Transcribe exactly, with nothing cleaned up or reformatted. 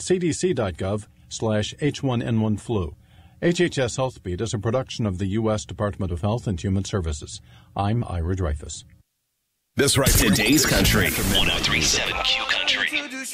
cdc.gov slash H1N1 flu. H H S HealthBeat is a production of the U S Department of Health and Human Services. I'm Ira Dreyfus. This right today's country. one oh three point seven Q Country.